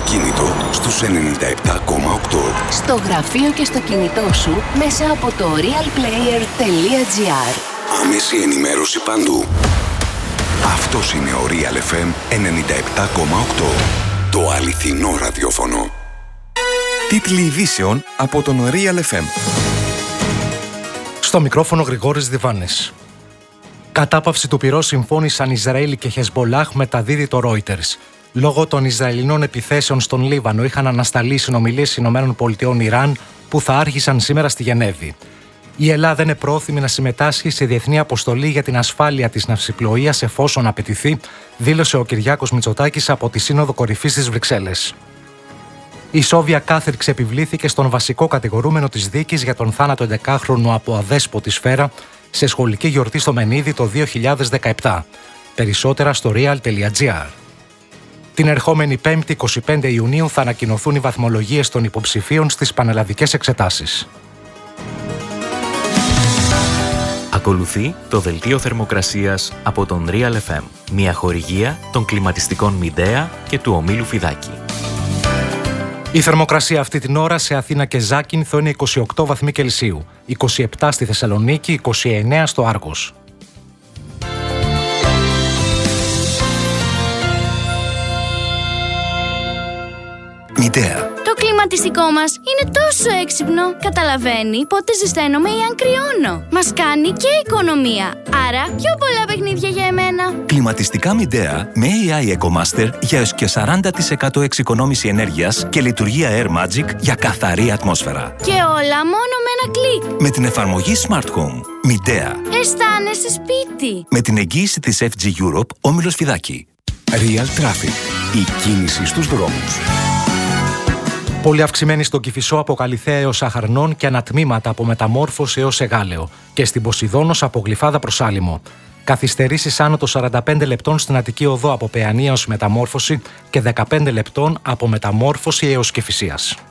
αυτοκίνητο στους 97,8. Στο γραφείο και στο κινητό σου μέσα από το realplayer.gr. Άμεση ενημέρωση παντού. Αυτός είναι ο Real FM 97,8. Το αληθινό ραδιόφωνο. Τίτλοι ειδήσεων από τον Real FM. Στο μικρόφωνο Γρηγόρης Διβάνης. Κατάπαυση του πυρός συμφώνησαν Ισραήλ και Χεσμπολάχ, μεταδίδει το Reuters. Λόγω των Ισραηλινών επιθέσεων στον Λίβανο είχαν ανασταλεί συνομιλίες ΗΠΑ-Ιράν που θα άρχισαν σήμερα στη Γενέβη. Η Ελλάδα είναι πρόθυμη να συμμετάσχει σε διεθνή αποστολή για την ασφάλεια της ναυσιπλοείας εφόσον απαιτηθεί, δήλωσε ο Κυριάκος Μητσοτάκης από τη Σύνοδο Κορυφής στις Βρυξέλλες. Η ισόβια κάθριξη επιβλήθηκε στον βασικό κατηγορούμενο της δίκης για τον θάνατο 11χρονου από αδέσποτη σφαίρα σε σχολική γιορτή στο Μενίδη το 2017. Περισσότερα στο real.gr. Την ερχόμενη 5η 25 Ιουνίου θα ανακοινωθούν οι βαθμολογίες των υποψηφίων στις πανελλαδικές εξετάσεις. Ακολουθεί το δελτίο θερμοκρασίας από τον Real FM, μια χορηγία των κλιματιστικών Μιντέα και του ομίλου Φιδάκη. Η θερμοκρασία αυτή την ώρα σε Αθήνα και Ζάκυνθο είναι 28 βαθμοί Κελσίου, 27 στη Θεσσαλονίκη, 29 στο Άργος. Μιντέα. Το κλιματιστικό μας είναι τόσο έξυπνο. Καταλαβαίνει πότε ζεσταίνομαι ή αν κρυώνω. Μας κάνει και οικονομία. Άρα πιο πολλά παιχνίδια για εμένα. Κλιματιστικά Μιντέα με AI EcoMaster για έως και 40% εξοικονόμηση ενέργειας και λειτουργία Air Magic για καθαρή ατμόσφαιρα. Και όλα μόνο με ένα κλικ. Με την εφαρμογή Smart Home. Μιντέα. Αισθάνεσαι σπίτι. Με την εγγύηση της FG Europe, όμιλος Φιδάκη. Real Traffic. Η κίνηση στους δρόμους. Πολύ αυξημένη στον Κηφισό από Καλιθέα έως Αχαρνών και ανατμήματα από Μεταμόρφωση έως Εγάλεο και στην Ποσειδόνος από Γλυφάδα προς Άλυμο. Καθυστερήσεις άνω των 45 λεπτών στην Αττική Οδό από Παιανία έως Μεταμόρφωση και 15 λεπτών από Μεταμόρφωση έως Κηφισίας.